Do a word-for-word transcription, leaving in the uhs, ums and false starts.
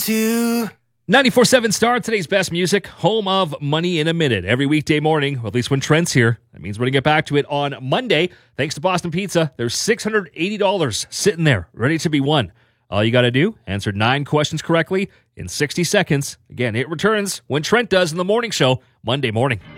to... ninety-four seven Star, today's best music, home of Money in a Minute. Every weekday morning, or at least when Trent's here. That means we're going to get back to it on Monday. Thanks to Boston Pizza, there's six hundred eighty dollars sitting there, ready to be won. All you got to do, answer nine questions correctly in sixty seconds. Again, it returns when Trent does in the morning show, Monday morning.